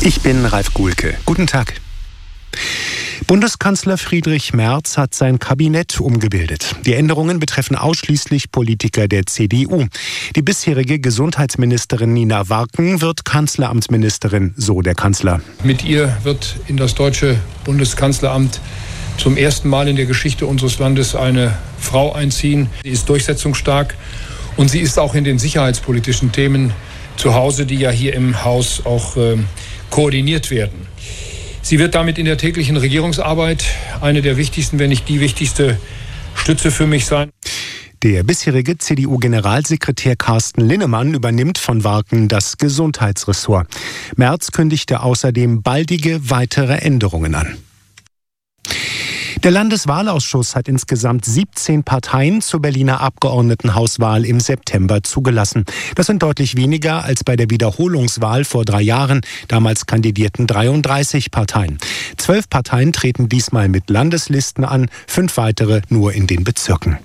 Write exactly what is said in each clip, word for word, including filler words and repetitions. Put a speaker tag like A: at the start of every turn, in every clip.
A: Ich bin Ralf Guhlke. Guten Tag. Bundeskanzler Friedrich Merz hat sein Kabinett umgebildet. Die Änderungen betreffen ausschließlich Politiker der C D U. Die bisherige Gesundheitsministerin Nina Warken wird Kanzleramtsministerin, so der Kanzler.
B: Mit ihr wird in das deutsche Bundeskanzleramt zum ersten Mal in der Geschichte unseres Landes eine Frau einziehen. Sie ist durchsetzungsstark und sie ist auch in den sicherheitspolitischen Themen zu Hause, die ja hier im Haus auch äh, koordiniert werden. Sie wird damit in der täglichen Regierungsarbeit eine der wichtigsten, wenn nicht die wichtigste Stütze für mich sein.
A: Der bisherige C D U-Generalsekretär Carsten Linnemann übernimmt von Warken das Gesundheitsressort. Merz kündigte außerdem baldige weitere Änderungen an. Der Landeswahlausschuss hat insgesamt siebzehn Parteien zur Berliner Abgeordnetenhauswahl im September zugelassen. Das sind deutlich weniger als bei der Wiederholungswahl vor drei Jahren. Damals kandidierten dreiunddreißig Parteien. Zwölf Parteien treten diesmal mit Landeslisten an, fünf weitere nur in den Bezirken.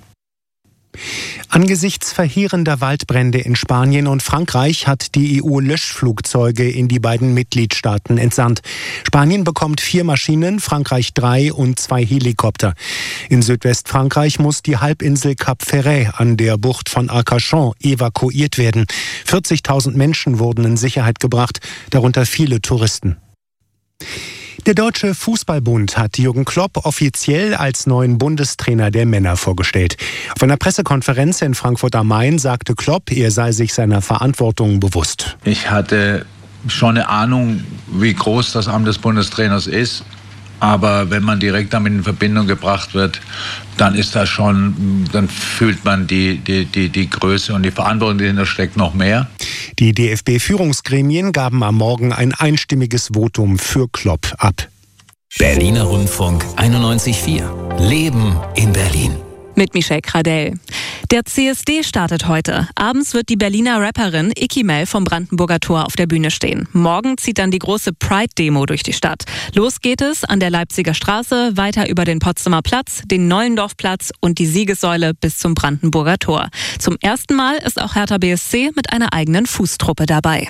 A: Angesichts verheerender Waldbrände in Spanien und Frankreich hat die E U Löschflugzeuge in die beiden Mitgliedstaaten entsandt. Spanien bekommt vier Maschinen, Frankreich drei und zwei Helikopter. In Südwestfrankreich muss die Halbinsel Cap Ferret an der Bucht von Arcachon evakuiert werden. vierzigtausend Menschen wurden in Sicherheit gebracht, darunter viele Touristen. Der Deutsche Fußballbund hat Jürgen Klopp offiziell als neuen Bundestrainer der Männer vorgestellt. Auf einer Pressekonferenz in Frankfurt am Main sagte Klopp, er sei sich seiner Verantwortung bewusst.
C: Ich hatte schon eine Ahnung, wie groß das Amt des Bundestrainers ist. Aber wenn man direkt damit in Verbindung gebracht wird, dann ist das schon, dann fühlt man die, die, die, die Größe und die Verantwortung, die dahinter steckt, noch mehr.
A: Die D F B-Führungsgremien gaben am Morgen ein einstimmiges Votum für Klopp ab.
D: Berliner Rundfunk einundneunzig Komma vier. Leben in Berlin.
E: Mit Michelle Cradell. Der C S D startet heute. Abends wird die Berliner Rapperin Icky Mel vom Brandenburger Tor auf der Bühne stehen. Morgen zieht dann die große Pride-Demo durch die Stadt. Los geht es an der Leipziger Straße, weiter über den Potsdamer Platz, den Nollendorfplatz und die Siegessäule bis zum Brandenburger Tor. Zum ersten Mal ist auch Hertha B S C mit einer eigenen Fußtruppe dabei.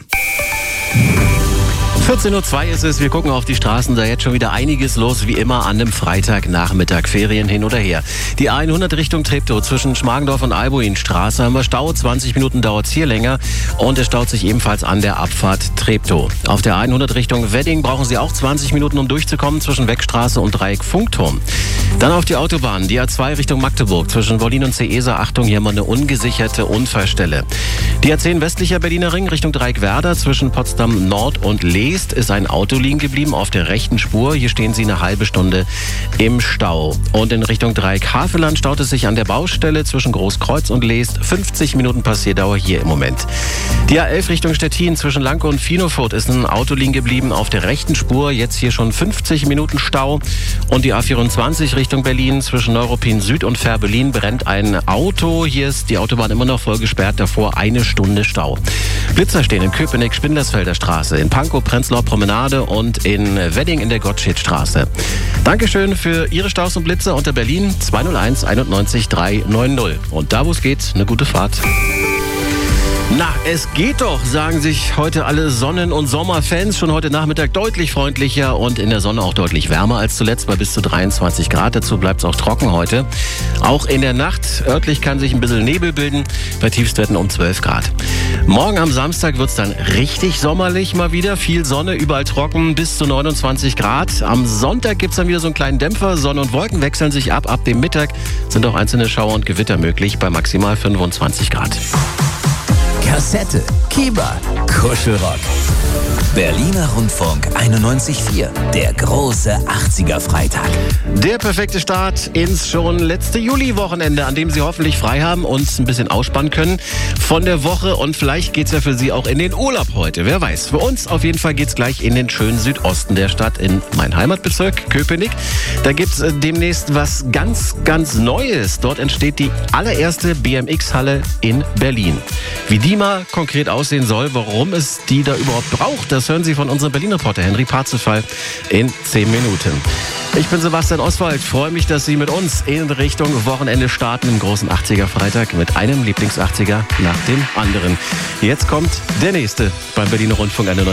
F: vierzehn Uhr zwei ist es, wir gucken auf die Straßen, da jetzt schon wieder einiges los, wie immer an einem Freitagnachmittag, Ferien hin oder her. Die A hundert Richtung Treptow zwischen Schmargendorf und Albuinstraße haben wir Stau, zwanzig Minuten dauert es hier länger und es staut sich ebenfalls an der Abfahrt Treptow. Auf der A hundert Richtung Wedding brauchen Sie auch zwanzig Minuten, um durchzukommen zwischen Weckstraße und Dreieck Funkturm. Dann auf die Autobahn, die A zwei Richtung Magdeburg zwischen Wollin und Ceesa, Achtung, hier haben wir eine ungesicherte Unfallstelle. Die A zehn westlicher Berliner Ring Richtung Dreieck Werder zwischen Potsdam Nord und Lees ist ein Auto liegen geblieben auf der rechten Spur. Hier stehen Sie eine halbe Stunde im Stau. Und in Richtung Dreieck Havelland staut es sich an der Baustelle zwischen Großkreuz und Leest. fünfzig Minuten Passierdauer hier im Moment. Die A elf Richtung Stettin zwischen Lanke und Finofurt ist ein Auto liegen geblieben auf der rechten Spur. Jetzt hier schon fünfzig Minuten Stau. Und die A vierundzwanzig Richtung Berlin zwischen Neuruppin Süd und Fährberlin brennt ein Auto. Hier ist die Autobahn immer noch voll gesperrt. Davor eine Stunde Stau. Blitzer stehen in Köpenick, Spindlersfelder Straße, in Pankow, Prenzlauer Promenade und in Wedding in der Gottschedstraße. Dankeschön für Ihre Staus und Blitzer unter Berlin zwei null eins einundneunzig drei neun null. Und da, wo es geht, eine gute Fahrt. Na, es geht doch, sagen sich heute alle Sonnen- und Sommerfans. Schon heute Nachmittag deutlich freundlicher und in der Sonne auch deutlich wärmer als zuletzt bei bis zu dreiundzwanzig Grad. Dazu bleibt es auch trocken heute. Auch in der Nacht örtlich kann sich ein bisschen Nebel bilden, bei Tiefstwerten um zwölf Grad. Morgen am Samstag wird es dann richtig sommerlich mal wieder. Viel Sonne, überall trocken, bis zu neunundzwanzig Grad. Am Sonntag gibt es dann wieder so einen kleinen Dämpfer. Sonne und Wolken wechseln sich ab. Ab dem Mittag sind auch einzelne Schauer und Gewitter möglich bei maximal fünfundzwanzig Grad.
D: Kassette, Kieber, Kuschelrock. Berliner Rundfunk einundneunzig Komma vier. Der große achtziger-Freitag.
F: Der perfekte Start ins schon letzte Juli-Wochenende, an dem Sie hoffentlich frei haben und ein bisschen ausspannen können von der Woche. Und vielleicht geht's ja für Sie auch in den Urlaub heute. Wer weiß. Für uns auf jeden Fall geht's gleich in den schönen Südosten der Stadt, in mein Heimatbezirk Köpenick. Da gibt's demnächst was ganz, ganz Neues. Dort entsteht die allererste B M X-Halle in Berlin. Wie die mal konkret aussehen soll, warum es die da überhaupt braucht, das hören Sie von unserem Berlin-Reporter Henry Parzefall in zehn Minuten. Ich bin Sebastian Oswald, freue mich, dass Sie mit uns in Richtung Wochenende starten im großen achtziger-Freitag mit einem Lieblings-achtziger nach dem anderen. Jetzt kommt der nächste beim Berliner Rundfunk einundneunzig.